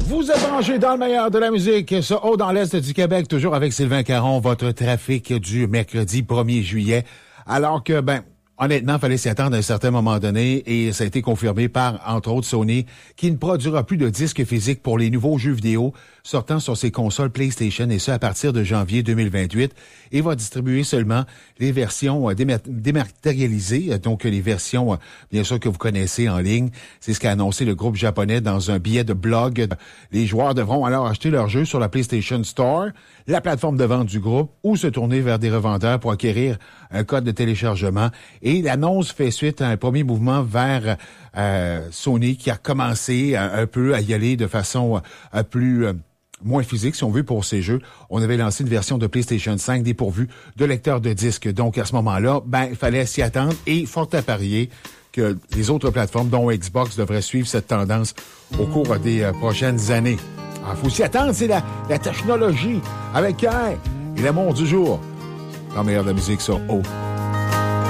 Vous êtes branchés dans le meilleur de la musique, ça haut dans l'Est du Québec, toujours avec Sylvain Caron, votre trafic du mercredi 1er juillet. Alors que, honnêtement, il fallait s'y attendre à un certain moment donné et ça a été confirmé par, entre autres, Sony, qui ne produira plus de disques physiques pour les nouveaux jeux vidéo sortant sur ses consoles PlayStation et ce à partir de janvier 2028 et va distribuer seulement les versions dématérialisées, donc les versions, bien sûr, que vous connaissez en ligne. C'est ce qu'a annoncé le groupe japonais dans un billet de blog. Les joueurs devront alors acheter leurs jeux sur la PlayStation Store, la plateforme de vente du groupe, ou se tourner vers des revendeurs pour acquérir un code de téléchargement. Et l'annonce fait suite à un premier mouvement vers Sony qui a commencé un peu à y aller de façon moins physique, si on veut, pour ces jeux. On avait lancé une version de PlayStation 5 dépourvue de lecteur de disques. Donc, à ce moment-là, il fallait s'y attendre et fort à parier que les autres plateformes, dont Xbox, devraient suivre cette tendance au cours des prochaines années. Alors, faut s'y attendre, c'est la technologie avec et l'amour du jour. Dans le meilleur de la musique, ça. Oh!